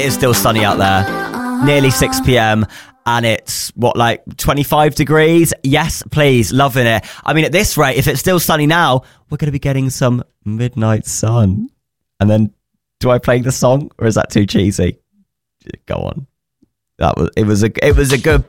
It's still sunny out there. Nearly 6 p.m. and it's, 25 degrees? Yes, please. Loving it. I mean, at this rate, if it's still sunny now, we're going to be getting some midnight sun. And then, do I play the song or is that too cheesy? Go on. It was a good